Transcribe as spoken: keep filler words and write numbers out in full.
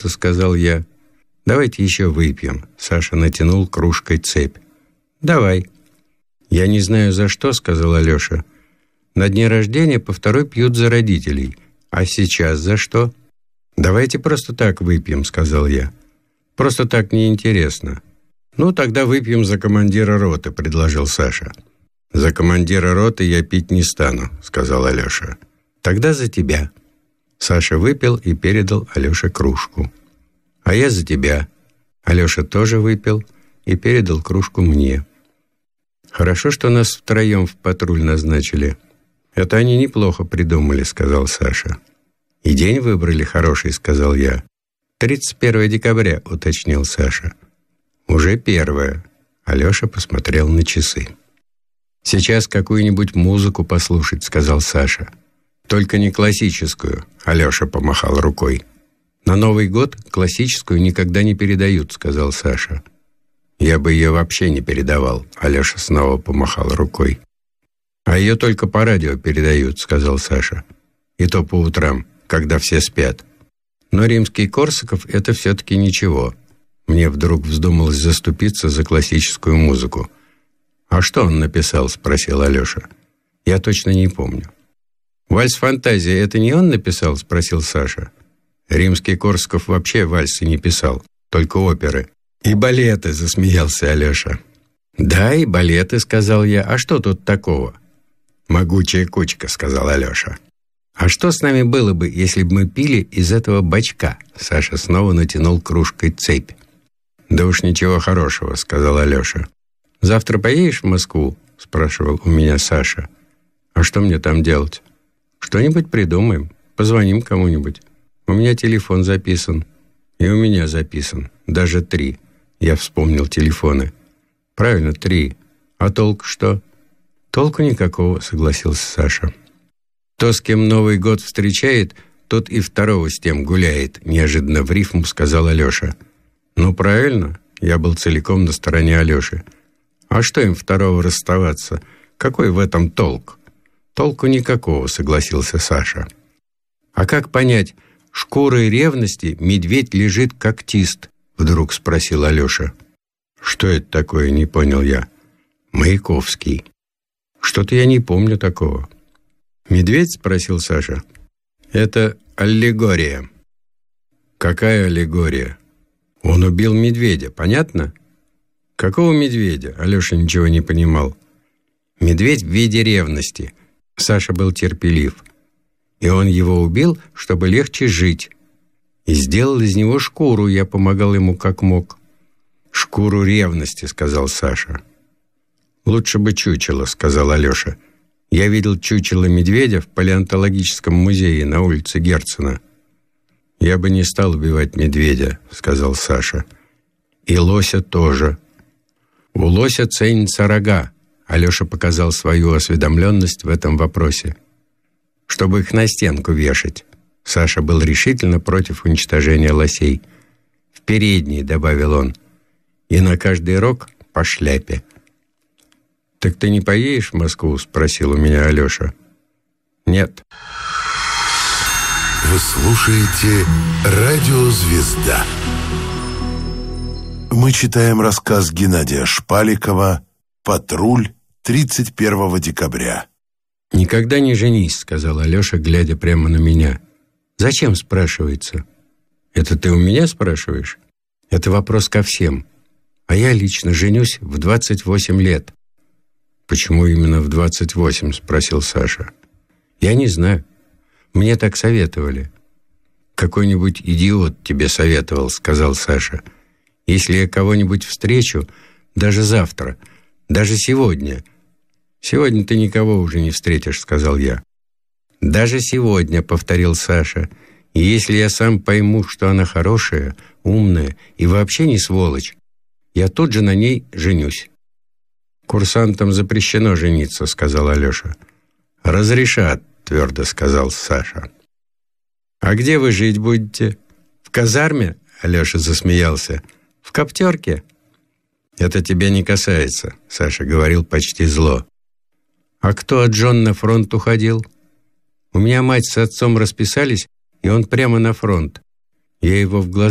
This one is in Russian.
почему-то сказал я. «Давайте еще выпьем». Саша натянул кружкой цепь. «Давай». «Я не знаю, за что», — сказал Алеша. «На дне рождения по второй пьют за родителей. А сейчас за что?» «Давайте просто так выпьем», — сказал я. «Просто так неинтересно». «Ну, тогда выпьем за командира роты», — предложил Саша. «За командира роты я пить не стану», — сказал Алеша. «Тогда за тебя». Саша выпил и передал Алёше кружку. «А я за тебя». Алёша тоже выпил и передал кружку мне. «Хорошо, что нас втроем в патруль назначили». «Это они неплохо придумали», — сказал Саша. «И день выбрали хороший», — сказал я. «тридцать первое декабря», — уточнил Саша. «Уже первое». Алёша посмотрел на часы. «Сейчас какую-нибудь музыку послушать», — сказал Саша. «Только не классическую», — Алёша помахал рукой. «На Новый год классическую никогда не передают», — сказал Саша. «Я бы ее вообще не передавал», — Алёша снова помахал рукой. «А ее только по радио передают», — сказал Саша. «И то по утрам, когда все спят. Но Римский-Корсаков — это все-таки ничего». Мне вдруг вздумалось заступиться за классическую музыку. «А что он написал?» — спросил Алёша. «Я точно не помню». «Вальс-фантазия — это не он написал?» — спросил Саша. «Римский-Корсаков вообще вальсы не писал, только оперы. И балеты», — засмеялся Алёша. «Да, и балеты», — сказал я. «А что тут такого?» «Могучая кучка», — сказал Алёша. «А что с нами было бы, если бы мы пили из этого бачка?» Саша снова натянул кружкой цепь. «Да уж ничего хорошего», — сказал Алёша. «Завтра поедешь в Москву?» — спрашивал у меня Саша. «А что мне там делать?» «Что-нибудь придумаем. Позвоним кому-нибудь. У меня телефон записан. И у меня записан. Даже три». Я вспомнил телефоны. «Правильно, три. А толк что?» «Толку никакого», — согласился Саша. «То, с кем Новый год встречает, тот и второго с тем гуляет», — неожиданно в рифму сказал Алёша. «Ну, правильно». Я был целиком на стороне Алёши. «А что им второго расставаться? Какой в этом толк?» «Толку никакого», — согласился Саша. «А как понять, шкурой ревности медведь лежит когтист?» — вдруг спросил Алёша. «Что это такое?» — не понял я. «Маяковский». «Что-то я не помню такого». «Медведь?» — спросил Саша. «Это аллегория». «Какая аллегория?» «Он убил медведя, понятно?» «Какого медведя?» — Алёша ничего не понимал. «Медведь в виде ревности». Саша был терпелив. «И он его убил, чтобы легче жить. И сделал из него шкуру, я помогал ему как мог». «Шкуру ревности», — сказал Саша. «Лучше бы чучело», — сказал Алёша. «Я видел чучело медведя в палеонтологическом музее на улице Герцена». «Я бы не стал убивать медведя», — сказал Саша. «И лося тоже». «У лося ценятся рога», — Алёша показал свою осведомленность в этом вопросе. «Чтобы их на стенку вешать». Саша был решительно против уничтожения лосей. «В передней», — добавил он, — «и на каждый рог по шляпе». «Так ты не поедешь в Москву?» — спросил у меня Алёша. «Нет». Вы слушаете «Радио Звезда». Мы читаем рассказ Геннадия Шпаликова «Патруль тридцать первого декабря». «Никогда не женись», — сказал Алёша, глядя прямо на меня. «Зачем?» — спрашивается. «Это ты у меня спрашиваешь?» «Это вопрос ко всем. А я лично женюсь в двадцать восемь лет». «Почему именно в двадцать восемь?» — спросил Саша. «Я не знаю. Мне так советовали». «Какой-нибудь идиот тебе советовал», — сказал Саша. «Если я кого-нибудь встречу, даже завтра, даже сегодня...» «Сегодня ты никого уже не встретишь», — сказал я. «Даже сегодня», — повторил Саша. «И если я сам пойму, что она хорошая, умная и вообще не сволочь, я тут же на ней женюсь». «Курсантам запрещено жениться», — сказал Алёша. «Разрешат», — твердо сказал Саша. «А где вы жить будете? В казарме?» — Алёша засмеялся. «В коптерке?» «Это тебя не касается», — Саша говорил почти зло. «А кто от Джон на фронт уходил?» «У меня мать с отцом расписались, и он прямо на фронт. Я его в глаза